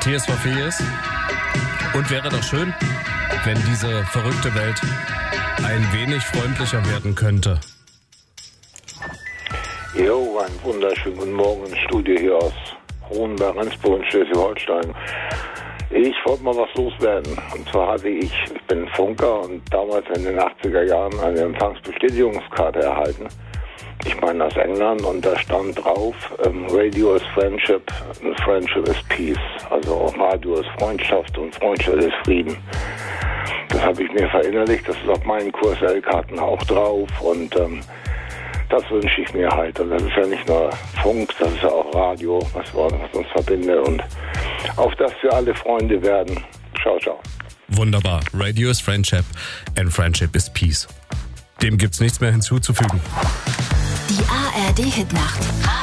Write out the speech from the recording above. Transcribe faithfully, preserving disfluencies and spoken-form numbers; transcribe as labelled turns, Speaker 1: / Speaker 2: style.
Speaker 1: Matthias Orpheus. Und wäre doch schön, wenn diese verrückte Welt ein wenig freundlicher werden könnte.
Speaker 2: Jo, einen wunderschönen guten Morgen im Studio hier aus Hohenberg-Rendsburg in Schleswig-Holstein. Ich wollte mal was loswerden. Und zwar hatte ich, ich bin Funker und damals in den achtziger Jahren eine Empfangsbestätigungskarte erhalten. Ich meine aus England, und da stand drauf, ähm, Radio is Friendship and Friendship is Peace. Also Radio ist Freundschaft und Freundschaft ist Frieden. Das habe ich mir verinnerlicht, das ist auf meinen Q S L-Karten auch drauf, und ähm, das wünsche ich mir halt. Und das ist ja nicht nur Funk, das ist ja auch Radio, was, was uns verbindet, und auf das wir alle Freunde werden. Ciao, ciao.
Speaker 1: Wunderbar. Radio is Friendship and Friendship is Peace. Dem gibt's nichts mehr hinzuzufügen.
Speaker 3: Die A R D-Hitnacht.